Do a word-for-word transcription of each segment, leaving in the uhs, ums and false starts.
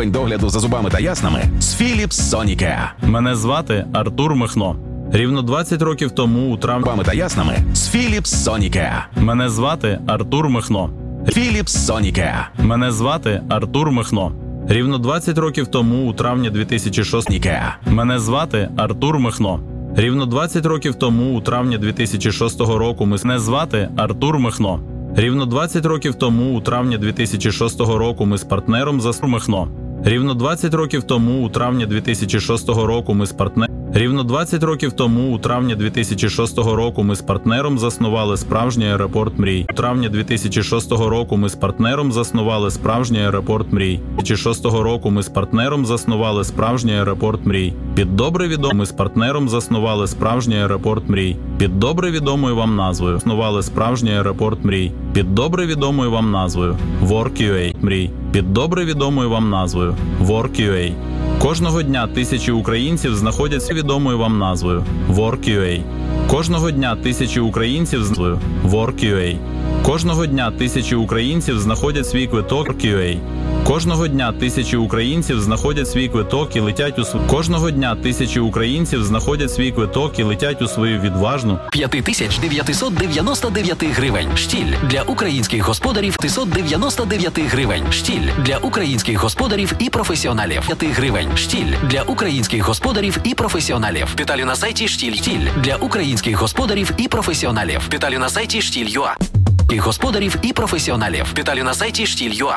рівень догляду за зубами та яснами з Philips Sonicare. Мене звати Артур Михно. Рівно двадцять років тому у травні Зубами та яснами з Philips Sonicare. Мене звати Артур Михно. Philips Sonicare. Мене звати Артур Михно. Рівно двадцять років тому у травні дві тисячі шостого Sonicare. Мене звати Артур Михно. Рівно двадцять років тому у травні дві тисячі шостого року ми Мене звати Артур Михно. Рівно двадцять років тому у травні дві тисячі шостого року ми з партнером за Михно. Рівно двадцять років тому у травні дві тисячі шостого року ми з партнером Рівно двадцять років тому у травні дві тисячі шостого року ми з партнером заснували справжній аеропорт мрій. У травні дві тисячі шостого року ми з партнером заснували справжній аеропорт мрій. дві тисячі шостого року ми з партнером заснували справжній аеропорт мрій. Під добре відомим з партнером заснували справжній аеропорт мрій. Під добре відомою вам назвою заснували справжній аеропорт мрій. Під добре відомою вам назвою WorkUA мрій. Під добре відомою вам назвою WorkUA. Кожного дня тисячі українців знаходяться відомою вам назвою WorkUA. Кожного дня тисячі українців з назвою WorkUA. Кожного дня тисячі українців знаходять свій квиток WorkUA. Кожного дня тисячі українців знаходять свій квиток і летять у свою Кожного дня тисячі українців знаходять свій квиток і летять у свою відважну п'ять тисяч дев'ятсот дев'яносто дев'ять гривень. Штіль для українських господарів п'ятсот дев'яносто дев'ять гривень. Штіль для українських господарів і професіоналів п'ять гривень. Штіль для українських господарів і професіоналів. Деталі на сайті Штіль. Штіль для українських господарів і професіоналів. Деталі на сайті Штіль.ua. Господарів і професіоналів. Деталі на сайті Штіль.ua.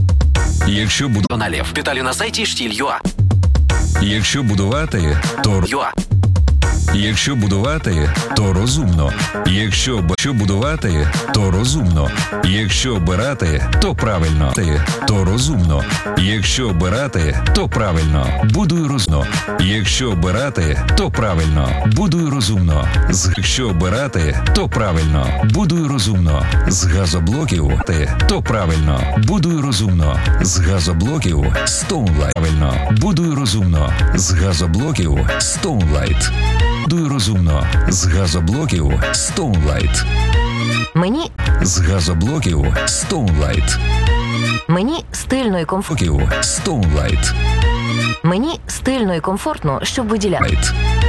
Якщо буду... Деталі на сайті Штіль.ua. Якщо будувати, то ЮА. Якщо будувати, то розумно. Якщо б... Якщо будувати, то розумно. Якщо обирати, то правильно. То розумно. Якщо обирати, то правильно. Будуй розумно. Якщо обирати, то правильно. Будуй розумно. З... Якщо обирати, то правильно. Будуй розумно. З газоблоків, то правильно. Будуй розумно. З газоблоків Stoneline. Правильно. Будуй розумно. З газоблоків Stoneline. Будуй розумно. З газоблоків Stoneline. Мені З газоблоків Stoneline. Мені стильно і комфортно. Блоків Stoneline. Мені стильно і комфортно, щоб виділяти.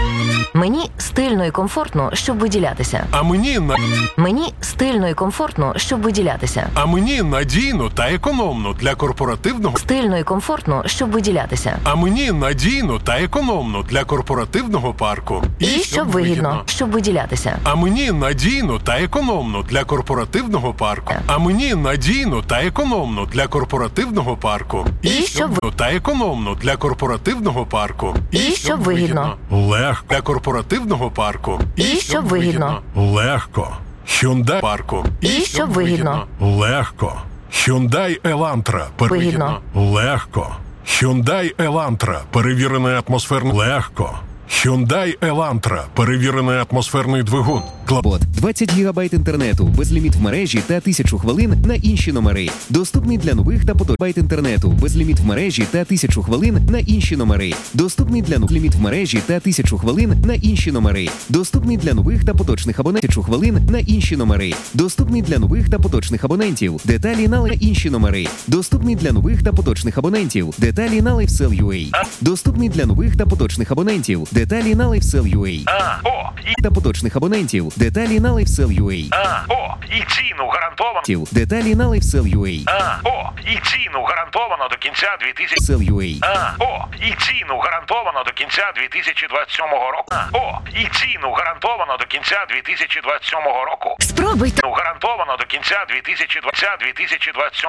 Мені стильно і комфортно, щоб виділятися. А мені на Мені стильно і комфортно, щоб виділятися. а мені надійно та економно для корпоративного. Стильно і комфортно, щоб виділятися. А мені надійно та економно для корпоративного парку. І щоб вигідно, щоб виділятися. А мені надійно та економно для корпоративного парку. А мені надійно та економно для корпоративного парку. І щоб ви- та економно для корпоративного парку. І щоб вигідно. Легко для корпоративного парку. І щоб вигідно. Легко. Hyundai парку. І щоб вигідно. Легко. Hyundai Elantra. Пер- Вигідно. Легко. Hyundai Elantra. Перевірений атмосферний. Легко. Hyundai Elantra. Перевірений атмосферний двигун. Кла- Бот двадцять гігабайт інтернету, безліміт в мережі та тисячу хвилин на інші номери. Доступний для нових та поточних байт інтернету, безліміт в мережі та тисячу хвилин на інші номери. Доступний для нових ліміт в мережі та тисячу хвилин на інші номери. Доступний для нових та поточних абонентів. Тисячу хвилин на інші номери. Доступний для нових та поточних абонентів. Деталі на інші номери. Доступний для нових та поточних абонентів. Деталі на LifeSell.ua. Доступний для нових та поточних абонентів. Деталі на LifeSell.ua. А, о, і, Та поточних абонентів. Деталі на LifeSell.ua. а, о, і ціну гарантовано. Деталі на LifeSell.ua. А, о, і ціну гарантовано до кінця дві тисячі... LifeSell.ua. А, о, і ціну гарантовано до кінця дві тисячі двадцять сьомого року. А, о, і ціну гарантовано до кінця дві тисячі двадцять сьомого року. Спробуйте. Ну, гарантовано до кінця дві тисячі двадцять